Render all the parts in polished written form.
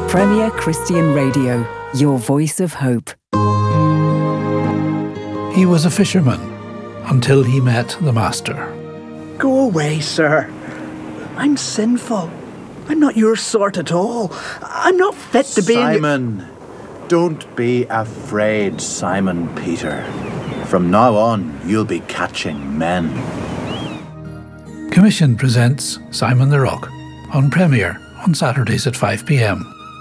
Premier Christian Radio, your voice of hope. He was a fisherman until he met the Master. Go away, sir. I'm sinful. I'm not your sort at all. I'm not fit to be Simon, don't be afraid, Simon Peter. From now on, you'll be catching men. Commission presents Simon the Rock on Premier on Saturdays at 5 p.m.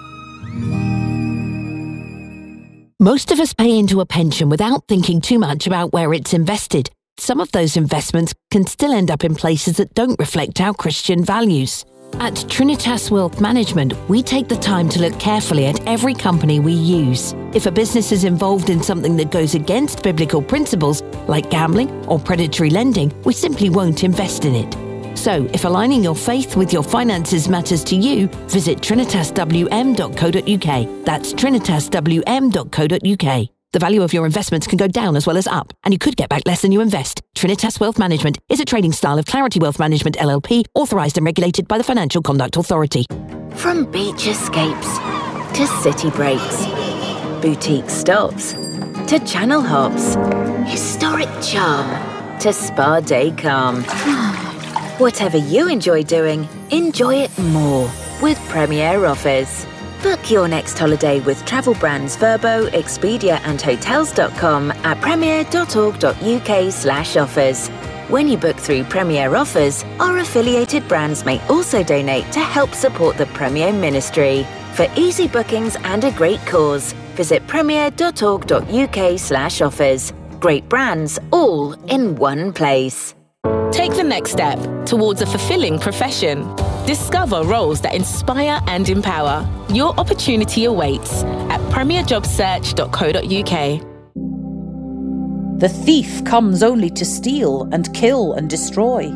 Most of us pay into a pension without thinking too much about where it's invested. Some of those investments can still end up in places that don't reflect our Christian values. At Trinitas Wealth Management, we take the time to look carefully at every company we use. If a business is involved in something that goes against biblical principles, like gambling or predatory lending, we simply won't invest in it. So, if aligning your faith with your finances matters to you, visit trinitaswm.co.uk. That's trinitaswm.co.uk. The value of your investments can go down as well as up, and you could get back less than you invest. Trinitas Wealth Management is a trading style of Clarity Wealth Management LLP, authorised and regulated by the Financial Conduct Authority. From beach escapes to city breaks, boutique stops to channel hops, historic charm to spa day calm. Whatever you enjoy doing, enjoy it more with Premier Offers. Book your next holiday with travel brands Vrbo, Expedia and Hotels.com at premier.org.uk/offers. When you book through Premier Offers, our affiliated brands may also donate to help support the Premier Ministry. For easy bookings and a great cause, visit premier.org.uk/offers. Great brands, all in one place. Take the next step towards a fulfilling profession. Discover roles that inspire and empower. Your opportunity awaits at premierjobsearch.co.uk. The thief comes only to steal and kill and destroy.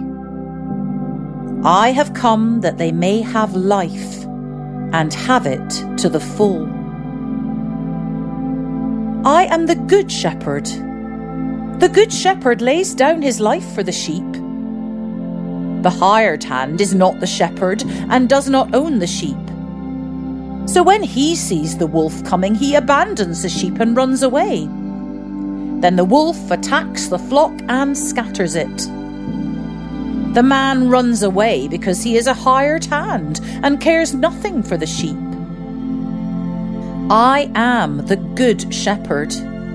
I have come that they may have life and have it to the full. I am the good shepherd. The good shepherd lays down his life for the sheep. The hired hand is not the shepherd and does not own the sheep. So when he sees the wolf coming, he abandons the sheep and runs away. Then the wolf attacks the flock and scatters it. The man runs away because he is a hired hand and cares nothing for the sheep. I am the good shepherd.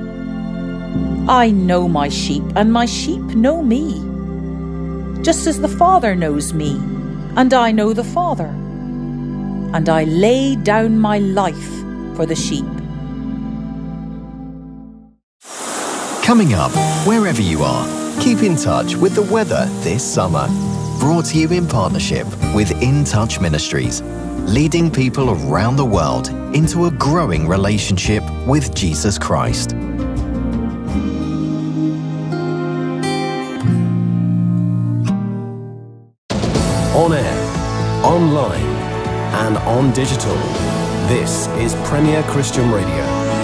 I know my sheep, and my sheep know me, just as the Father knows me, and I know the Father, and I lay down my life for the sheep. Coming up, wherever you are, keep in touch with the weather this summer. Brought to you in partnership with In Touch Ministries, leading people around the world into a growing relationship with Jesus Christ. On air, online, and on digital. This is Premier Christian Radio.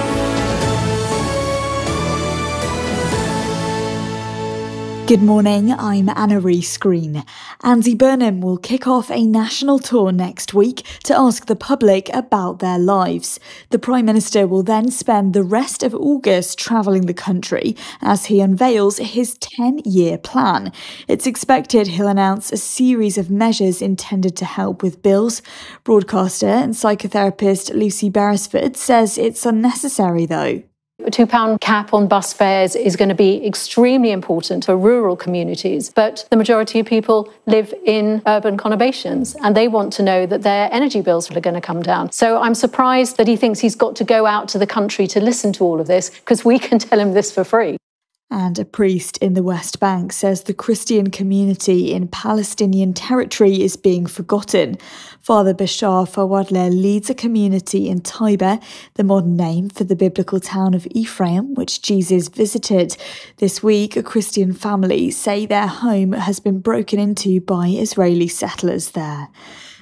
Good morning, I'm Anna Rees-Green. Andy Burnham will kick off a national tour next week to ask the public about their lives. The Prime Minister will then spend the rest of August travelling the country as he unveils his 10-year plan. It's expected he'll announce a series of measures intended to help with bills. Broadcaster and psychotherapist Lucy Beresford says it's unnecessary though. A £2 cap on bus fares is going to be extremely important for rural communities, but the majority of people live in urban conurbations and they want to know that their energy bills are going to come down. So I'm surprised that he thinks he's got to go out to the country to listen to all of this, because we can tell him this for free. And a priest in the West Bank says the Christian community in Palestinian territory is being forgotten. Father Bashar Fawadleh leads a community in Taiba, the modern name for the biblical town of Ephraim, which Jesus visited. This week, a Christian family say their home has been broken into by Israeli settlers there.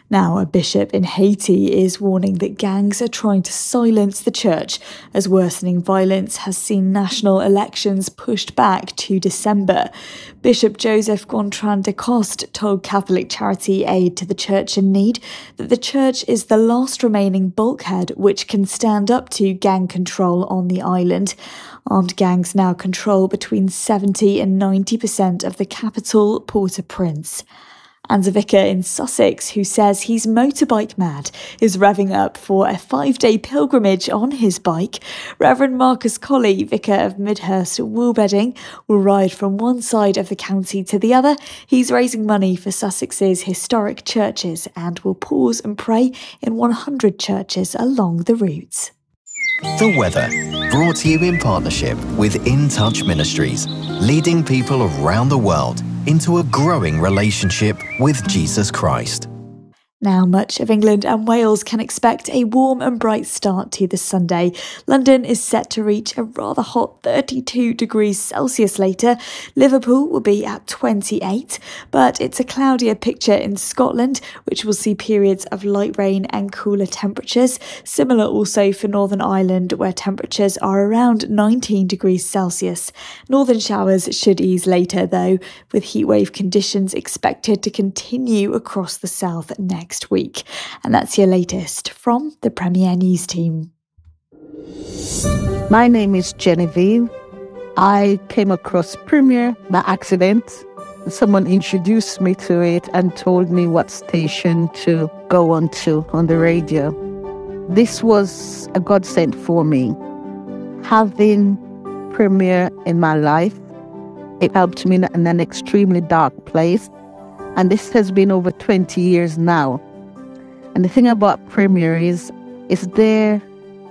Now, a bishop in Haiti is warning that gangs are trying to silence the church as worsening violence has seen national elections pushed back to December. Bishop Joseph Gontran de Coste told Catholic charity Aid to the Church in Need that the church is the last remaining bulkhead which can stand up to gang control on the island. Armed gangs now control between 70 and 90% of the capital, Port-au-Prince. And a vicar in Sussex who says he's motorbike mad is revving up for a 5-day pilgrimage on his bike. Reverend Marcus Colley, vicar of Midhurst Woolbedding, will ride from one side of the county to the other. He's raising money for Sussex's historic churches and will pause and pray in 100 churches along the route. The weather, brought to you in partnership with In Touch Ministries, leading people around the world into a growing relationship with Jesus Christ. Now, much of England and Wales can expect a warm and bright start to the Sunday. London is set to reach a rather hot 32 degrees Celsius later. Liverpool will be at 28, but it's a cloudier picture in Scotland, which will see periods of light rain and cooler temperatures. Similar also for Northern Ireland, where temperatures are around 19 degrees Celsius. Northern showers should ease later, though, with heatwave conditions expected to continue across the south next week. And that's your latest from the Premier News team. My name is Genevieve. I came across Premier by accident. Someone introduced me to it and told me what station to go on to on the radio. This was a godsend for me. Having Premier in my life, it helped me in an extremely dark place. And this has been over 20 years now. And the thing about Premier is it's there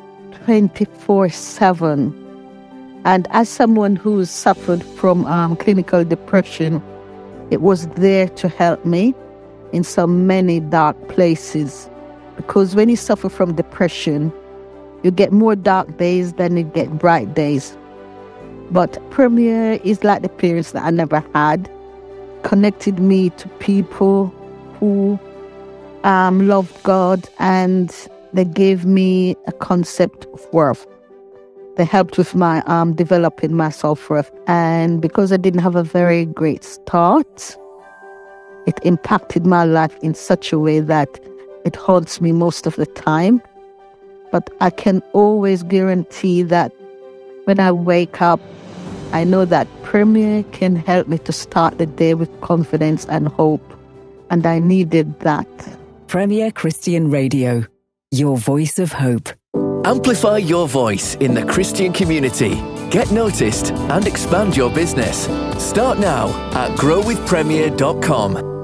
24/7. And as someone who suffered from clinical depression, it was there to help me in so many dark places. Because when you suffer from depression, you get more dark days than you get bright days. But Premier is like the parents that I never had. Connected me to people who loved God, and they gave me a concept of worth. They helped with my developing my self-worth. And because I didn't have a very great start, it impacted my life in such a way that it haunts me most of the time. But I can always guarantee that when I wake up, I know that Premier can help me to start the day with confidence and hope. And I needed that. Premier Christian Radio, your voice of hope. Amplify your voice in the Christian community. Get noticed and expand your business. Start now at growwithpremier.com.